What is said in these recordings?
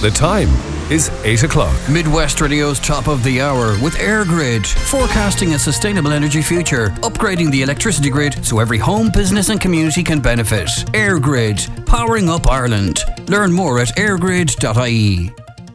The time is 8 o'clock. Midwest Radio's top of the hour with AirGrid, forecasting a sustainable energy future, upgrading the electricity grid so every home, business and community can benefit. AirGrid, powering up Ireland. Learn more at airgrid.ie.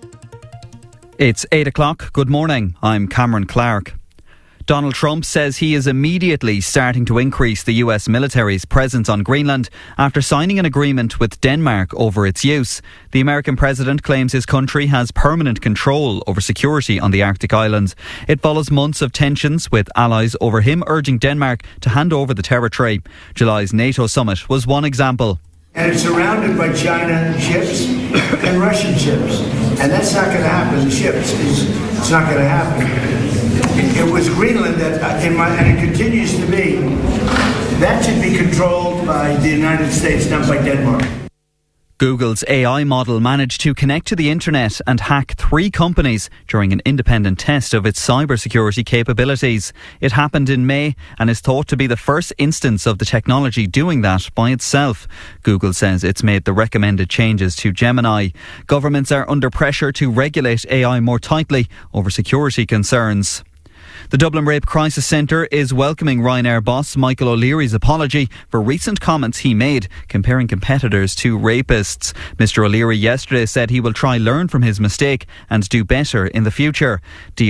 It's 8 o'clock. Good morning. I'm Cameron Clark. Donald Trump says he is immediately starting to increase the US military's presence on Greenland after signing an agreement with Denmark over its use. The American president claims his country has permanent control over security on the Arctic islands. It follows months of tensions with allies over him urging Denmark to hand over the territory. July's NATO summit was one example. And it's surrounded by China ships and Russian ships. And that's not going to happen. The ships, it's not going to happen. It was Greenland that, and it continues to be, that should be controlled by the United States, not by Denmark. Google's AI model managed to connect to the internet and hack 3 companies during an independent test of its cybersecurity capabilities. It happened in May and is thought to be the first instance of the technology doing that by itself. Google says it's made the recommended changes to Gemini. Governments are under pressure to regulate AI more tightly over security concerns. The Dublin Rape Crisis Centre is welcoming Ryanair boss Michael O'Leary's apology for recent comments he made comparing competitors to rapists. Mr O'Leary yesterday said he will learn from his mistake and do better in the future.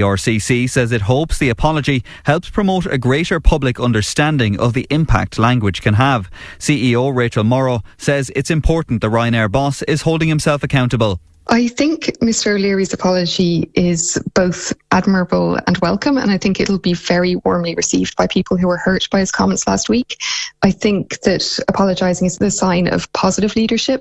DRCC says it hopes the apology helps promote a greater public understanding of the impact language can have. CEO Rachel Morrow says it's important the Ryanair boss is holding himself accountable. I think Mr O'Leary's apology is both admirable and welcome, and I think it'll be very warmly received by people who were hurt by his comments last week. I think that apologising is the sign of positive leadership.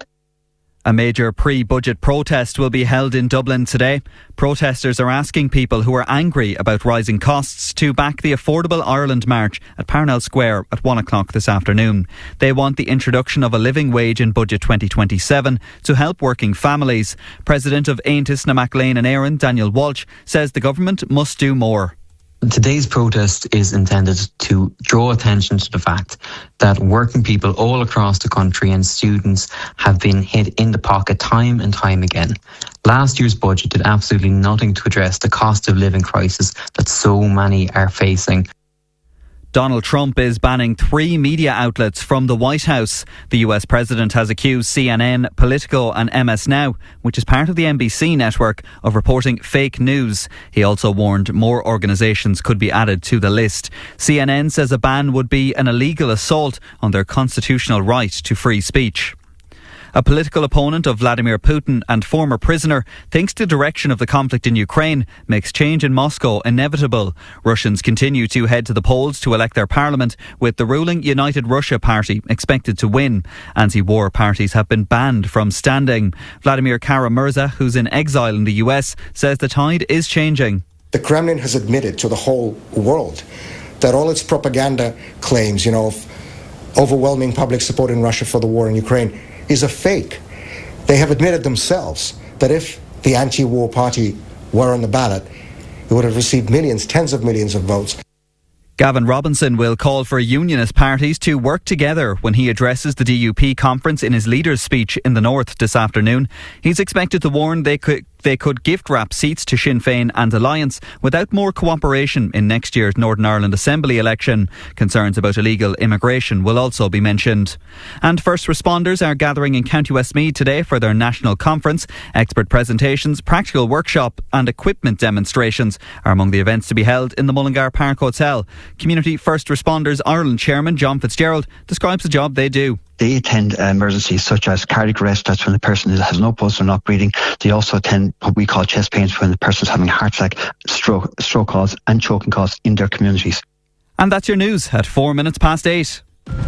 A major pre-budget protest will be held in Dublin today. Protesters are asking people who are angry about rising costs to back the Affordable Ireland March at Parnell Square at 1 o'clock this afternoon. They want the introduction of a living wage in Budget 2027 to help working families. President of Aontas na Maclean and Éireann, Daniel Walsh, says the government must do more. Today's protest is intended to draw attention to the fact that working people all across the country and students have been hit in the pocket time and time again. Last year's budget did absolutely nothing to address the cost of living crisis that so many are facing. Donald Trump is banning 3 media outlets from the White House. The US president has accused CNN, Politico and MS Now, which is part of the NBC network, of reporting fake news. He also warned more organisations could be added to the list. CNN says a ban would be an illegal assault on their constitutional right to free speech. A political opponent of Vladimir Putin and former prisoner thinks the direction of the conflict in Ukraine makes change in Moscow inevitable. Russians continue to head to the polls to elect their parliament, with the ruling United Russia party expected to win. Anti-war parties have been banned from standing. Vladimir Kara-Murza, who's in exile in the US, says the tide is changing. The Kremlin has admitted to the whole world that all its propaganda claims, of overwhelming public support in Russia for the war in Ukraine is a fake. They have admitted themselves that if the anti-war party were on the ballot, it would have received millions, tens of millions of votes. Gavin Robinson will call for unionist parties to work together when he addresses the DUP conference in his leaders' speech in the North this afternoon. He's expected to warn they could gift-wrap seats to Sinn Féin and Alliance without more cooperation in next year's Northern Ireland Assembly election. Concerns about illegal immigration will also be mentioned. And first responders are gathering in County Westmeath today for their national conference. Expert presentations, practical workshop and equipment demonstrations are among the events to be held in the Mullingar Park Hotel. Community First Responders Ireland Chairman John Fitzgerald describes the job they do. They attend emergencies such as cardiac arrest, that's when the person has no pulse or not breathing. They also attend what we call chest pains when the person's having a heart attack, stroke calls and choking calls in their communities. And that's your news at 8:04.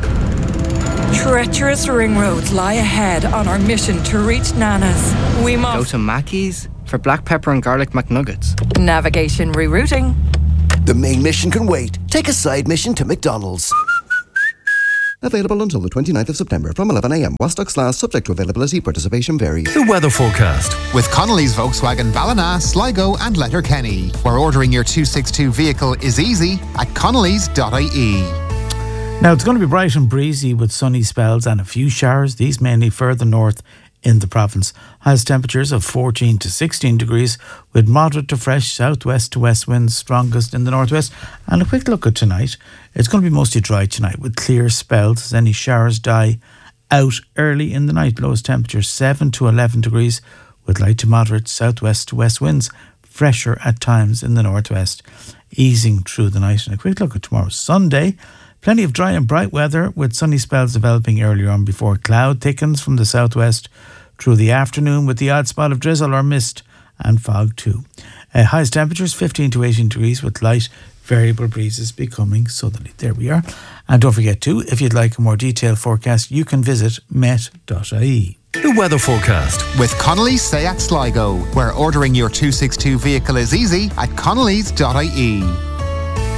Treacherous ring roads lie ahead on our mission to reach Nana's. We must go to Mackey's for black pepper and garlic McNuggets. Navigation rerouting. The main mission can wait. Take a side mission to McDonald's. Available until the 29th of September from 11 a.m. While stocks last, subject to availability, participation varies. The weather forecast with Connolly's Volkswagen Ballina, Sligo and Letterkenny, where ordering your 262 vehicle is easy at connolly's.ie. Now, it's going to be bright and breezy with sunny spells and a few showers, these mainly further north in the province. Highest temperatures of 14 to 16 degrees with moderate to fresh southwest to west winds, strongest in the northwest. And a quick look at tonight. It's going to be mostly dry tonight with clear spells as any showers die out early in the night. Lowest temperature 7 to 11 degrees with light to moderate southwest to west winds, fresher at times in the northwest, easing through the night. And a quick look at tomorrow, Sunday. Plenty of dry and bright weather with sunny spells developing earlier on before cloud thickens from the southwest through the afternoon with the odd spot of drizzle or mist and fog too. Highest temperatures 15 to 18 degrees with light variable breezes becoming southerly. There we are. And don't forget too, if you'd like a more detailed forecast, you can visit met.ie. The weather forecast with Connolly's Seat Sligo, where ordering your 262 vehicle is easy at connellys.ie.